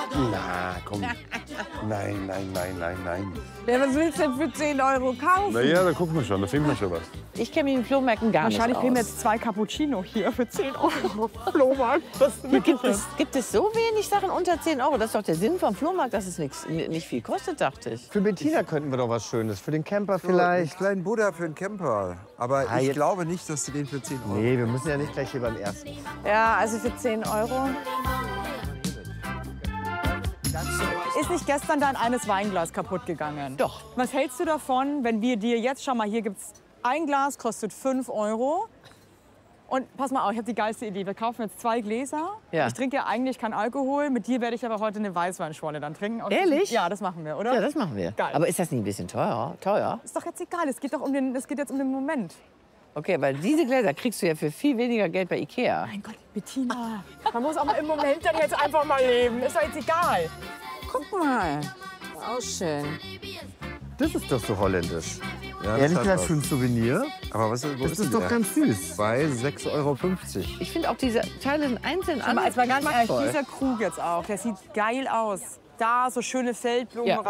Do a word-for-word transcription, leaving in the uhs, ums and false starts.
Na, komm. Nein, nein, nein, nein, nein. Ja, was willst du denn für zehn Euro kaufen? Na ja, da gucken wir schon, da finden wir schon was. Ich kenne mich in Flohmärkten gar Wahrscheinlich nicht kriegen wir aus. jetzt zwei Cappuccino hier für zehn Euro. Flohmarkt. Was Hier gibt es, gibt es so wenig Sachen unter zehn Euro? Das ist doch der Sinn vom Flohmarkt, dass es nix, nicht viel kostet, dachte ich. Für Bettina könnten wir doch was Schönes. Für den Camper Einen vielleicht. kleinen Buddha für einen Camper. Aber Ah, ich jetzt- glaube nicht, dass du den für zehn Euro... Nee, wir müssen ja nicht gleich hier beim ersten. Ja, also für zehn Euro. Ist nicht gestern dein eines Weinglas kaputt gegangen? Doch. Was hältst du davon, wenn wir dir jetzt, schau mal, hier gibt's ein Glas, kostet fünf Euro. Und pass mal auf, ich habe die geilste Idee. Wir kaufen jetzt zwei Gläser. Ja. Ich trinke ja eigentlich keinen Alkohol. Mit dir werde ich aber heute eine Weißweinschorle dann trinken. Aus Ehrlich? diesem- Ja, das machen wir, oder? Ja, das machen wir. Geil. Aber ist das nicht ein bisschen teuer? teuer? Ist doch jetzt egal. Es geht doch um den, es geht jetzt um den Moment. Okay, weil diese Gläser kriegst du ja für viel weniger Geld bei Ikea. Mein Gott, Bettina. Man muss auch mal im Moment dann jetzt einfach mal leben. Ist doch jetzt egal. Guck mal. Auch schön. Das ist doch so holländisch. Ja, das Ehrlich hat gesagt, was. für ein Souvenir, Aber was, wo das ist ist denn doch der? ganz süß. Bei sechs Euro fünfzig. Ich finde auch diese Teile sind einzeln Aber als mal ganz ehrlich, geschmackvoll. dieser Krug jetzt auch, der sieht geil aus. Da so schöne Feldblumen Ja.